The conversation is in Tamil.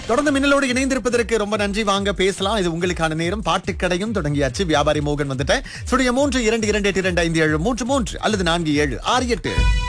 தொடர்ந்து மின்னலோடு இணைந்திருப்பதற்கு ரொம்ப நன்றி. வாங்க பேசலாம். இது உங்களுக்கான நேரம். பாட்டுக்கடையும் தொடங்கியாச்சு. வியாபாரி மோகன் வந்துட்டேன். 3 2 2 8 2 5 7 3 3 அல்லது 4 7 6 8.